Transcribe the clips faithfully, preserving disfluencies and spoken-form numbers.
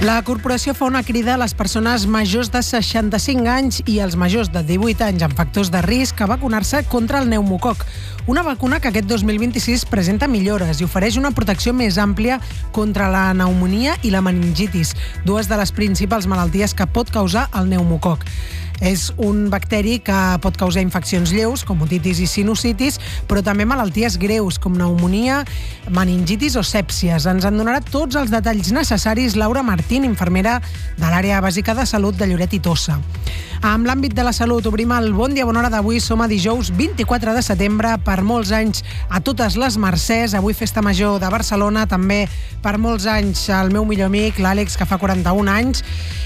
La corporació fa una crida a les persones majors de seixanta-cinc anys i als majors de divuit anys amb factors de risc a vacunar-se contra el pneumococ. Una vacuna que aquest dos mil vint-i-sis presenta millores i ofereix una protecció més àmplia contra la pneumònia i la meningitis, dues de les principals malalties que pot causar el pneumococ. És un bacteri que pot causar infeccions lleus, com otitis i sinusitis, però també malalties greus, com pneumònia, meningitis o sèpcies. Ens en donarà tots els detalls necessaris Laura Martín, infermera de l'àrea bàsica de salut de Lloret i Tossa. Amb l'àmbit de la salut obrim el Bon Dia Bona Hora d'avui. Som a dijous vint-i-quatre de setembre. Per molts anys a totes les Mercès. Avui festa major de Barcelona. També per molts anys el meu millor amic, l'Àlex, que fa quaranta-un anys.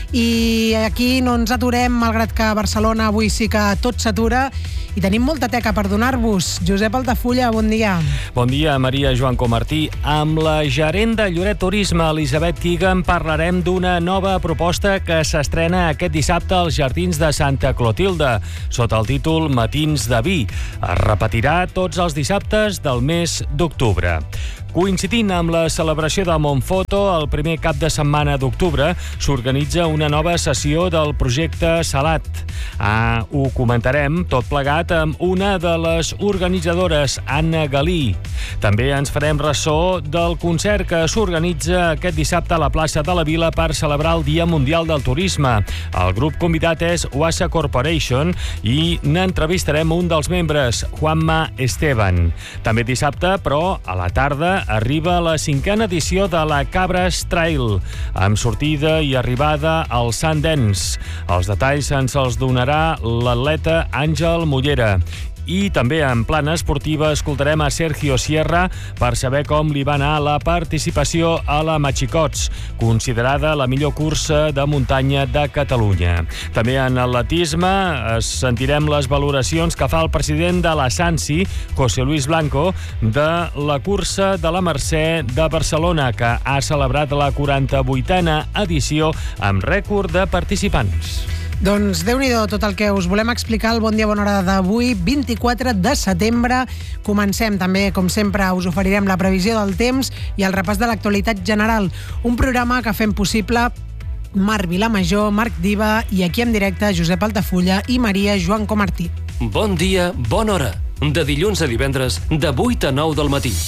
I aquí no ens aturem, malgrat que a Barcelona avui sí que tot s'atura i tenim molta teca per donar-vos. Josep Altafulla, bon dia. Bon dia, Maria Joan Comartí. Amb la gerent de Lloret Turisme, Elisabet Keegan, parlarem d'una nova proposta que s'estrena aquest dissabte als Jardins de Santa Clotilde, sota el títol Matins de vi. Es repetirà tots els dissabtes del mes d'octubre. Coincidint amb la celebració de Montfoto, el primer cap de setmana d'octubre s'organitza una nova sessió del projecte Salat. Ah, ho comentarem tot plegat amb una de les organitzadores, Anna Galí. També ens farem ressò del concert que s'organitza aquest dissabte a la plaça de la Vila per celebrar el Dia Mundial del Turisme. El grup convidat és Wasa Corporation i n'entrevistarem un dels membres, Juanma Esteban. També dissabte, però, a la tarda, arriba la cinquena edició de la Cabres Trail, amb sortida i arribada al Sundance. Els detalls ens els donarà l'atleta Àngel Mollera. I també en plana esportiva escoltarem a Sergio Sierra per saber com li va anar la participació a la Machicots, considerada la millor cursa de muntanya de Catalunya. També en atletisme sentirem les valoracions que fa el president de la Sansi, José Luis Blanco, de la cursa de la Mercè de Barcelona, que ha celebrat la quaranta-vuitena edició amb rècord de participants. Doncs Déu-n'hi-do tot el que us volem explicar al Bon Dia Bona Hora d'avui, vint-i-quatre de setembre. Comencem també, com sempre, us oferirem la previsió del temps i el repàs de l'actualitat general. Un programa que fem possible Marc Vilamajor, Marc Diva i aquí en directe Josep Altafulla i Maria Joan Comartí. Bon dia, bona hora. De dilluns a divendres, de vuit a nou del matí.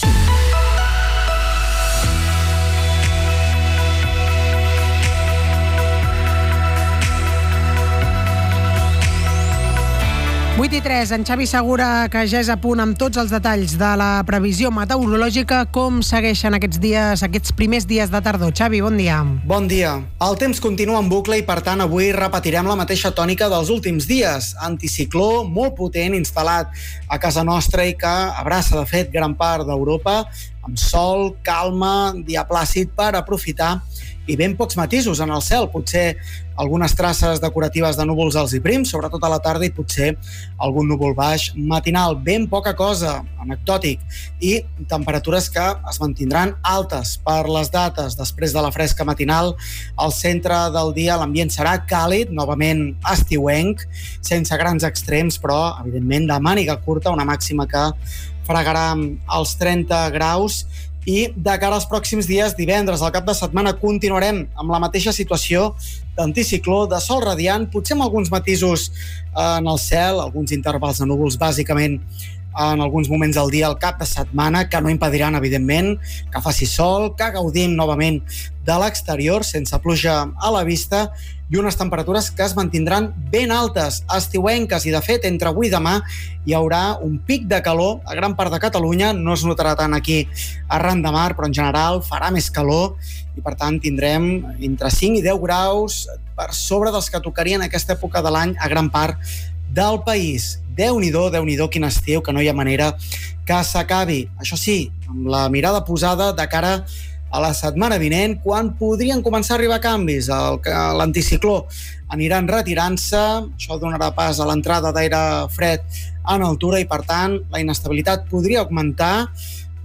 vuit i tres, en Xavi Segura, que ja és a punt amb tots els detalls de la previsió meteorològica. Com segueixen aquests dies, aquests primers dies de tardor? Xavi, bon dia. Bon dia. El temps continua en bucle i, per tant, avui repetirem la mateixa tònica dels últims dies. Anticicló molt potent instal·lat a casa nostra i que abraça, de fet, gran part d'Europa, amb sol, calma, dia plàcid per aprofitar i ben pocs matisos en el cel, potser algunes traces decoratives de núvols alts i prims, sobretot a la tarda, i potser algun núvol baix matinal, ben poca cosa, anecdòtic, i temperatures que es mantindran altes per les dates. Després de la fresca matinal, al centre del dia l'ambient serà càlid, novament estiuenc, sense grans extrems, però evidentment de màniga curta, una màxima que fregarà els trenta graus. I de cara als pròxims dies, divendres, al cap de setmana, continuarem amb la mateixa situació d'anticicló, de sol radiant, potser amb alguns matisos en el cel, alguns intervals de núvols, bàsicament en alguns moments del dia al cap de setmana, que no impediran, evidentment, que faci sol, que gaudim novament de l'exterior, sense pluja a la vista, i unes temperatures que es mantindran ben altes, estiuenques, i de fet entre avui i demà hi haurà un pic de calor a gran part de Catalunya. No es notarà tant aquí arran de mar, però en general farà més calor i per tant tindrem entre cinc i deu graus per sobre dels que tocarien aquesta època de l'any a gran part del país. Déu-n'hi-do, Déu-n'hi-do, quin estiu, que no hi ha manera que s'acabi. Això sí, amb la mirada posada de cara a la setmana vinent, quan podrien començar a arribar canvis. El, l'anticicló aniran retirant-se, això donarà pas a l'entrada d'aire fred en altura i, per tant, la inestabilitat podria augmentar.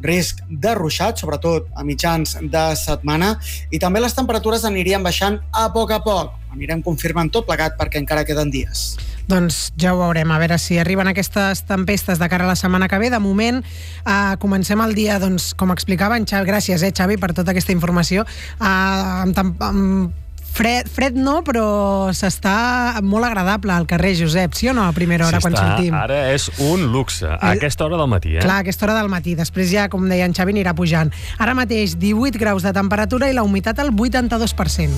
risc de ruixat, sobretot a mitjans de setmana, i també les temperatures anirien baixant a poc a poc. Anirem confirmant tot plegat perquè encara queden dies. Doncs ja ho veurem, a veure si arriben aquestes tempestes de cara a la setmana que ve. De moment, eh, comencem el dia, doncs, com explicava en Xavi, gràcies, eh, Xavi, per tota aquesta informació, eh, amb, amb fred, fred no, però s'està molt agradable al carrer, Josep, sí o no, a primera hora, sí, quan està, sortim? Ara és un luxe, a aquesta hora del matí, eh? Clar, a aquesta hora del matí, després ja, com deia en Xavi, anirà pujant. Ara mateix, divuit graus de temperatura i la humitat al vuitanta-dos per cent.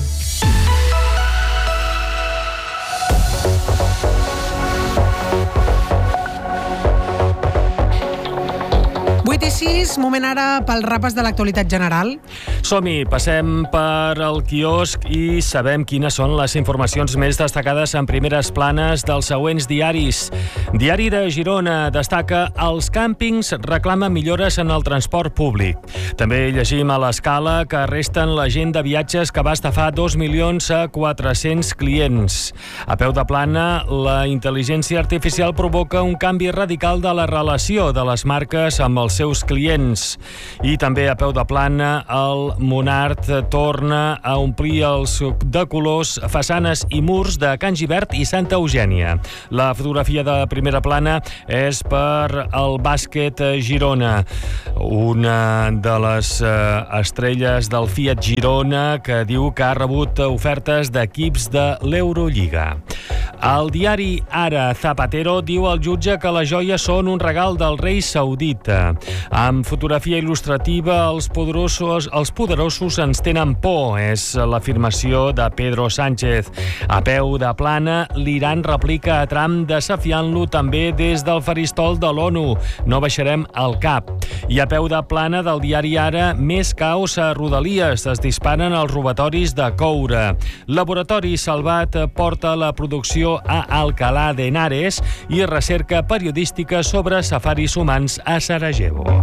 vuit i sis, moment ara pel repàs de l'actualitat general. Som-hi, passem per el quiosc i sabem quines són les informacions més destacades en primeres planes dels següents diaris. Diari de Girona destaca els càmpings reclamen millores en el transport públic. També llegim a l'Escala que arresten l'agent de viatges que va estafar dos milions a quatre-cents clients. A peu de plana, la intel·ligència artificial provoca un canvi radical de la relació de les marques amb els seus clients. I també a peu de plana, el Monart torna a omplir els de colors façanes i murs de Can Gibert i Santa Eugènia. La fotografia de primera plana és per el bàsquet Girona, una de les estrelles del Fiat Girona que diu que ha rebut ofertes d'equips de l'Eurolliga. Al diari Ara, Zapatero diu al jutge que les joies són un regal del rei saudita. Amb fotografia il·lustrativa, els poderosos, els poderosos ens tenen por, és l'afirmació de Pedro Sánchez. A peu de plana, l'Iran replica a Trump desafiant-lo també des del faristol de l'ONU. No baixarem el cap. I a peu de plana del diari Ara, més caos a Rodalies. Es disparen els robatoris de coure. Laboratori Salvat porta la producció a Alcalá de Henares i recerca periodística sobre safaris humans a Sarajevo.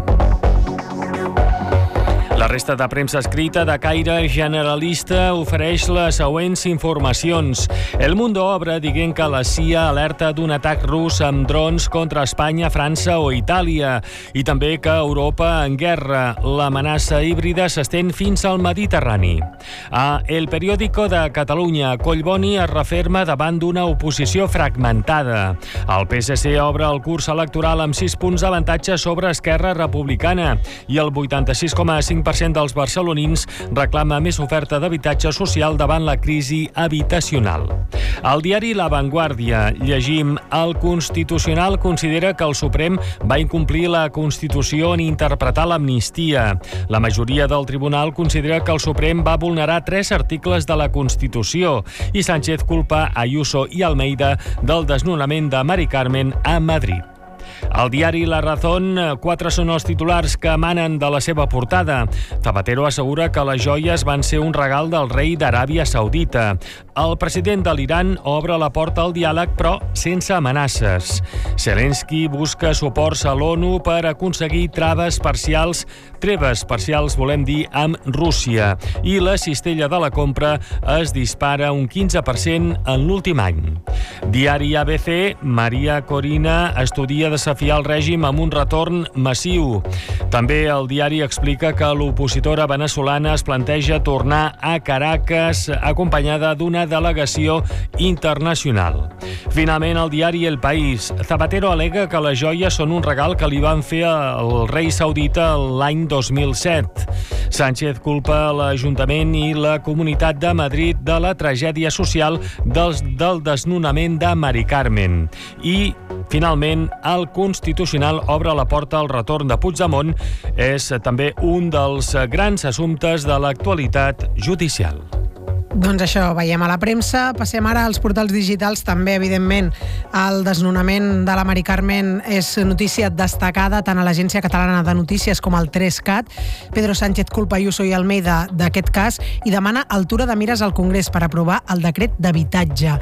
La resta de premsa escrita de caire generalista ofereix les següents informacions. El Mundo obre dient que la C I A alerta d'un atac rus amb drons contra Espanya, França o Itàlia. I també que Europa en guerra. L'amenaça híbrida s'estén fins al Mediterrani. A El Periódico de Catalunya, Collboni es referma davant d'una oposició fragmentada. El P S C obre el curs electoral amb sis punts d'avantatge sobre Esquerra Republicana i el vuitanta-sis coma cinc per cent dels barcelonins reclama més oferta d'habitatge social davant la crisi habitacional. Al diari La Vanguardia llegim: el Constitucional considera que el Suprem va incomplir la Constitució en interpretar l'amnistia. La majoria del tribunal considera que el Suprem va vulnerar tres articles de la Constitució i Sánchez culpa Ayuso i Almeida del desnonament de Mari Carmen a Madrid. Al diari La Razón, quatre són els titulars que emanen de la seva portada. Zapatero assegura que les joies van ser un regal del rei d'Aràbia Saudita. El president de l'Iran obre la porta al diàleg, però sense amenaces. Zelensky busca suports a l'ONU per aconseguir traves parcials, treves parcials, volem dir, amb Rússia. I la cistella de la compra es dispara un quinze per cent en l'últim any. Diari A B C, Maria Corina estudia desafiar el règim amb un retorn massiu. També el diari explica que l'opositora veneçolana es planteja tornar a Caracas acompanyada d'una delegació internacional. Finalment, el diari El País. Zapatero alega que les joies són un regal que li van fer al rei saudita l'any dos mil set. Sánchez culpa l'Ajuntament i la Comunitat de Madrid de la tragèdia social del, del desnonament de Mari Carmen. I, finalment, el Constitucional obre la porta al retorn de Puigdemont. És també un dels grans assumptes de l'actualitat judicial. Doncs això, veiem a la premsa. Passem ara als portals digitals. També, evidentment, el desnonament de la Mari Carmen és notícia destacada tant a l'Agència Catalana de Notícies com al tres cat. Pedro Sánchez culpa Ayuso i Almeida d'aquest cas i demana altura de mires al Congrés per aprovar el decret d'habitatge.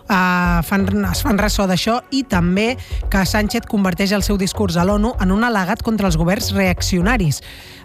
Uh, fan, es fan ressò d'això i també que Sánchez converteix el seu discurs a l'ONU en un al·legat contra els governs reaccionaris.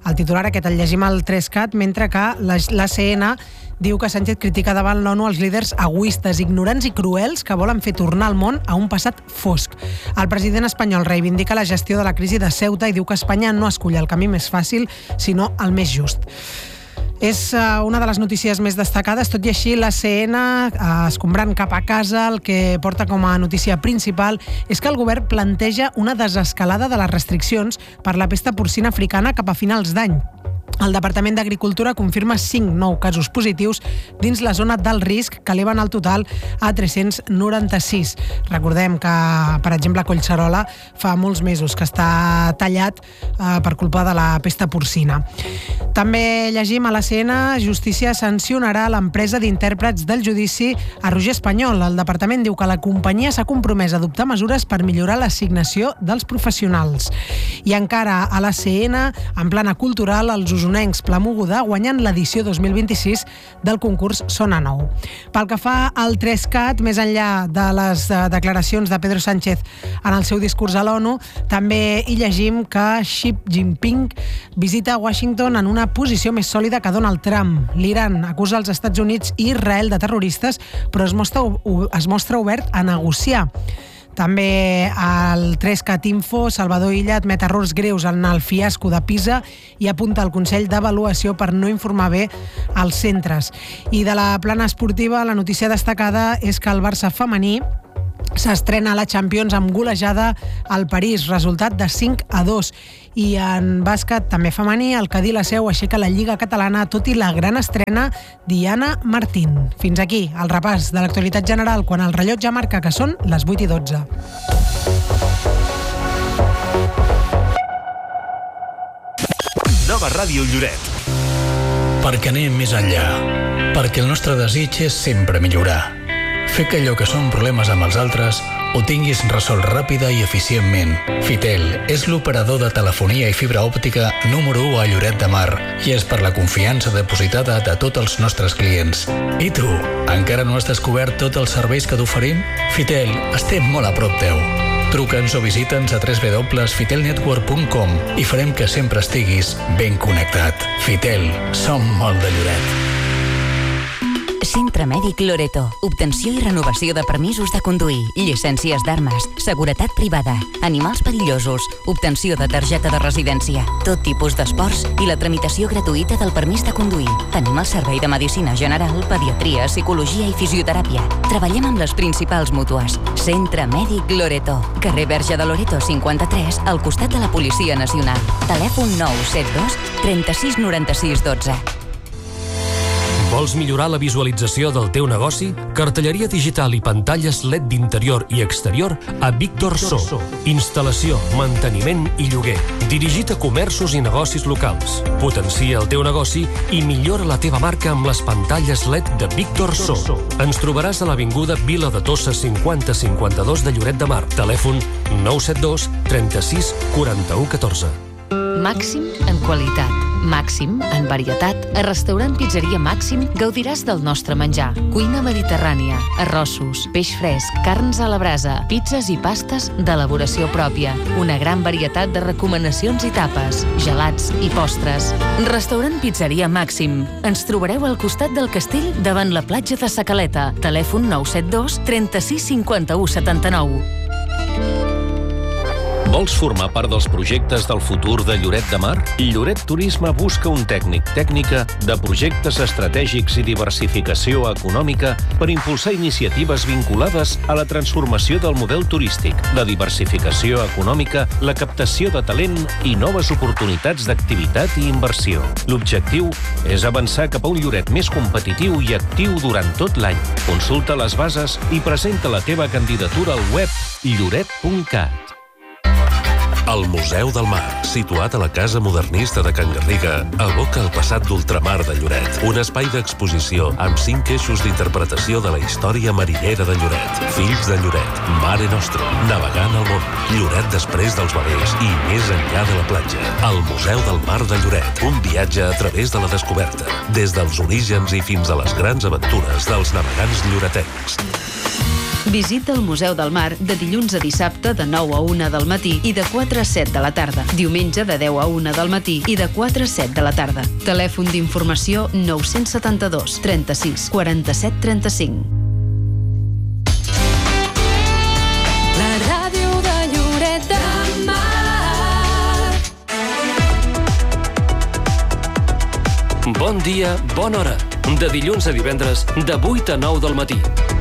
El titular aquest el llegim al tres cat, mentre que l'A C N diu que Sánchez critica davant l'ONU els líders egoistes, ignorants i cruels que volen fer tornar el món a un passat fosc. El president espanyol reivindica la gestió de la crisi de Ceuta i diu que Espanya no escull el camí més fàcil, sinó el més just. És una de les notícies més destacades, tot i així l'A C N, escombrant cap a casa, el que porta com a notícia principal és que el govern planteja una desescalada de les restriccions per la pesta porcina africana cap a finals d'any. El Departament d'Agricultura confirma cinc nous casos positius dins la zona d'alt risc, que eleven el total a tres-cents noranta-sis. Recordem que, per exemple, a Collserola fa molts mesos que està tallat eh, per culpa de la pesta porcina. També llegim a l'A C N, Justícia sancionarà l'empresa d'intèrprets del judici a Roger Espanyol. El departament diu que la companyia s'ha compromès a adoptar mesures per millorar l'assignació dels professionals. I encara a l'A C N, en plana cultural, els usonencs Pla Mogoda guanyen l'edició dos mil vint-i-sis del concurs Sona Nou. Pel que fa al tres cat, més enllà de les declaracions de Pedro Sánchez en el seu discurs a l'ONU, també hi llegim que Xi Jinping visita Washington en una posició més sòlida que Donald Trump. L'Iran acusa els Estats Units i Israel de terroristes, però es mostra, es mostra obert a negociar. També al tres cat Info, Salvador Illa admet errors greus en el fiasco de Pisa i apunta al Consell d'Avaluació per no informar bé als centres. I de la plana esportiva, la notícia destacada és que el Barça femení s'estrena a la Champions amb golejada al París, resultat de cinc a dos. I en bàsquet, també femení, el Cadí la Seu aixeca la Lliga Catalana, tot i la gran estrena Diana Martín. Fins aquí el repàs de l'actualitat general, quan el rellotge marca que són les vuit i dotze. Nova Ràdio Lloret. Perquè anem més enllà. Perquè el nostre desig és sempre millorar. Fer que allò que són problemes amb els altres ho tinguis resolt ràpida i eficientment. Fitel és l'operador de telefonia i fibra òptica número u a Lloret de Mar i és per la confiança depositada de tots els nostres clients. I tu, encara no has descobert tots els serveis que t'oferim? Fitel, estem molt a prop teu. Truca'ns o visita'ns a w w w punt fitel network punt com i farem que sempre estiguis ben connectat. Fitel, som molt de Lloret. Centre Mèdic Loreto. Obtenció i renovació de permisos de conduir, llicències d'armes, seguretat privada, animals perillosos, obtenció de targeta de residència, tot tipus d'esports i la tramitació gratuïta del permís de conduir. Tenim el servei de medicina general, pediatria, psicologia i fisioteràpia. Treballem amb les principals mútues. Centre Mèdic Loreto. Carrer Verge de Loreto cinquanta-tres, al costat de la Policia Nacional. Telèfon nou set dos trenta-sis noranta-sis dotze. Vols millorar la visualització del teu negoci? Cartelleria digital i pantalles L E D d'interior i exterior a Víctor So. Instal·lació, manteniment i lloguer. Dirigit a comerços i negocis locals. Potencia el teu negoci i millora la teva marca amb les pantalles L E D de Víctor So. Ens trobaràs a l'avinguda Vila de Tossa cinquanta cinquanta-dos de Lloret de Mar. Telèfon nou set dos trenta-sis quaranta-u catorze. Màxim en qualitat, màxim en varietat. A Restaurant Pizzeria Màxim gaudiràs del nostre menjar. Cuina mediterrània, arrossos, peix fresc, carns a la brasa, pizzas i pastes d'elaboració pròpia. Una gran varietat de recomanacions i tapes, gelats i postres. Restaurant Pizzeria Màxim. Ens trobareu al costat del castell davant la platja de Sa Caleta. Telèfon nou set dos trenta-sis cinquanta-u setanta-nou. Vols formar part dels projectes del futur de Lloret de Mar? Lloret Turisme busca un tècnic, tècnica de projectes estratègics i diversificació econòmica per impulsar iniciatives vinculades a la transformació del model turístic, la diversificació econòmica, la captació de talent i noves oportunitats d'activitat i inversió. L'objectiu és avançar cap a un Lloret més competitiu i actiu durant tot l'any. Consulta les bases i presenta la teva candidatura al web lloret punt cat. El Museu del Mar, situat a la Casa Modernista de Can Garriga, evoca el passat d'ultramar de Lloret. Un espai d'exposició amb cinc eixos d'interpretació de la història marinera de Lloret. Fills de Lloret, Mare Nostrum, navegant al món, Lloret després dels velers i més enllà de la platja. El Museu del Mar de Lloret, un viatge a través de la descoberta, des dels orígens i fins a les grans aventures dels navegants lloretencs. Visita el Museu del Mar de dilluns a dissabte de nou a una del matí i de quatre a set de la tarda. Diumenge de deu a una del matí i de quatre a set de la tarda. Telèfon d'informació nou set dos, trenta-sis, quaranta-set, trenta-cinc. La ràdio de Lloret de Mar. Bon dia, bona hora. De dilluns a divendres, de vuit a nou del matí.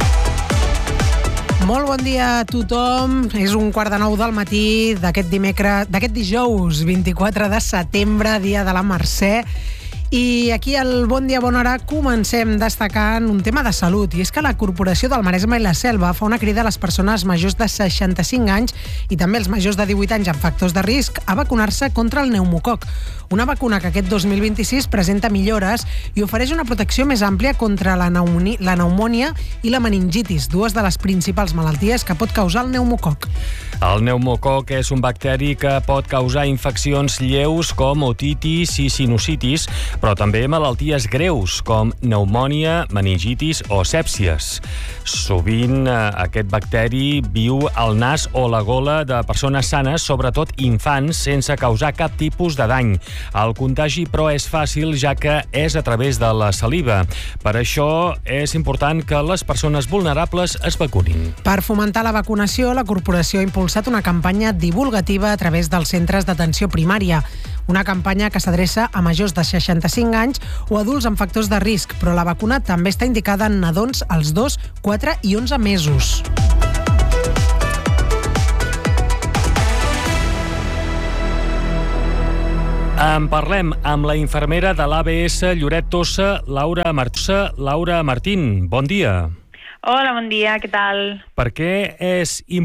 Molt bon dia a tothom. És un quart de nou del matí d'aquest dimecres, d'aquest dijous vint-i-quatre de setembre, dia de la Mercè. I aquí al Bon Dia, Bona Hora comencem destacant un tema de salut, i és que la Corporació del Maresme i la Selva fa una crida a les persones majors de seixanta-cinc anys i també els majors de divuit anys amb factors de risc a vacunar-se contra el pneumococ, una vacuna que aquest dos mil vint-i-sis presenta millores i ofereix una protecció més àmplia contra la, pneumoni- la pneumònia i la meningitis, dues de les principals malalties que pot causar el pneumococ. El pneumococ és un bacteri que pot causar infeccions lleus com otitis i sinusitis, però també malalties greus com pneumònia, meningitis o sèpsies. Sovint eh, aquest bacteri viu al nas o la gola de persones sanes, sobretot infants, sense causar cap tipus de dany. El contagi, però, és fàcil, ja que és a través de la saliva. Per això és important que les persones vulnerables es vacunin. Per fomentar la vacunació, la corporació ha impulsat una campanya divulgativa a través dels centres d'atenció primària. Una campanya que s'adreça a majors de seixanta-cinc anys o adults amb factors de risc, però la vacuna també està indicada en nadons als dos, quatre i onze mesos. En parlem amb la infermera de l'A B S Lloret Tossa, Laura Martosa. Laura Martín, bon dia. Hola, bon dia, què tal? Per què és important